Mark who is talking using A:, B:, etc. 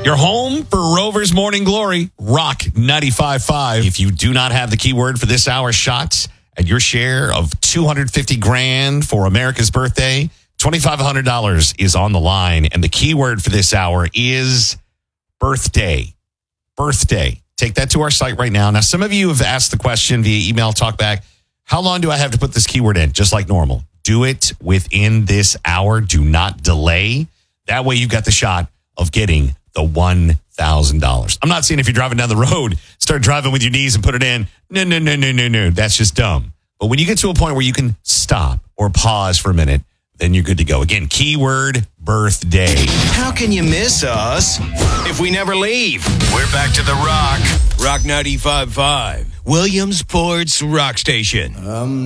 A: Your home for Rover's Morning Glory, Rock 95.5. If you do not have the keyword for this hour's shots and your share of $250,000 for America's birthday, $2,500 is on the line. And the keyword for this hour is birthday. Birthday. Take that to our site right now. Now, some of you have asked the question via email, talkback. How long do I have to put this keyword in? Just like normal. Do it within this hour. Do not delay. That way you've got the shot of getting the $1,000. I'm not saying if you're driving down the road, start driving with your knees and put it in. No. That's just dumb. But when you get to a point where you can stop or pause for a minute, then you're good to go. Again, keyword birthday.
B: How can you miss us if we never leave? We're back to the Rock. Rock 95.5. Williamsport's Rock Station.